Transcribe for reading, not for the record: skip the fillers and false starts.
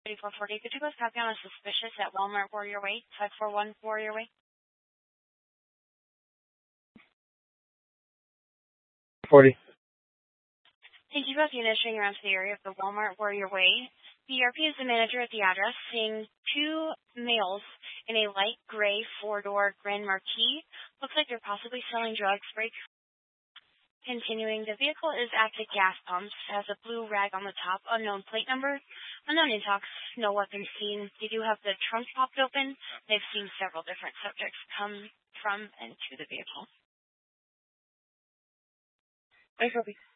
3440. Could you guys copy on a suspicious at Walmart Warrior Way, 541 Warrior Way? 40. Thank you both for initiating around to the area of the Walmart Warrior Way. The ERP is the manager at the address, seeing two males in a light gray four-door Grand Marquis. Looks like they're possibly selling drugs. Break. Continuing, the vehicle is at the gas pumps, has a blue rag on the top, unknown plate number, unknown intox, no weapons seen. They do have the trunk popped open. They've seen several different subjects come from and to the vehicle. Thanks, Sophie.